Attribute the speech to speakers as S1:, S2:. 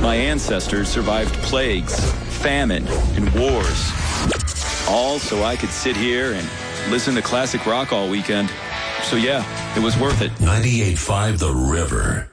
S1: My ancestors survived plagues, famine, and wars. All so I could sit here and listen to classic rock all weekend. So yeah, it was worth it.
S2: 98.5 The River.